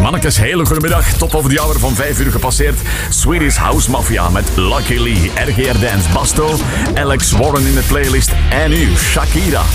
Mannekes, hele goedemiddag. Top of the hour van 5 uur gepasseerd. Swedish House Mafia met Lucky Lee, RGR Dance Basto, Alex Warren in de playlist en nu Shakira.